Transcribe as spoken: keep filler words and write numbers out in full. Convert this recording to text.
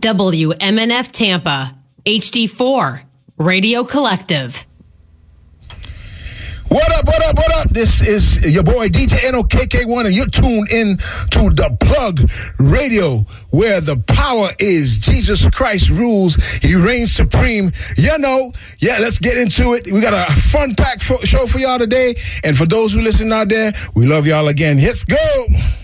W M N F Tampa, H D four, Radio Collective. What up, what up, what up? This is your boy D J N O K K one, and you're tuned in to The Plug Radio, where the power is Jesus Christ rules. He reigns supreme. You know, yeah, let's get into it. We got a fun-packed fo- show for y'all today, and for those who listen out there, we love y'all again. Let's go.